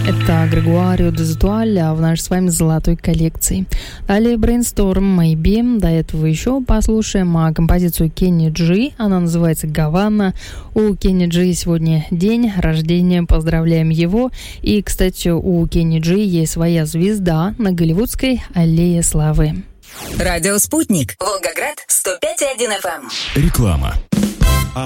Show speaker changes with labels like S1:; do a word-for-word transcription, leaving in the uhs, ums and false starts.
S1: Это Грегуарио Дезутуаль в нашей с вами золотой коллекции. Далее Brainstorm Maybe. До этого еще послушаем композицию Кенни Джи. Она называется «Гавана». У Кенни Джи сегодня день рождения. Поздравляем его. И, кстати, у Кенни Джи есть своя звезда на Голливудской аллее славы.
S2: Радио «Спутник». Волгоград сто пять и один эф эм.
S3: Реклама.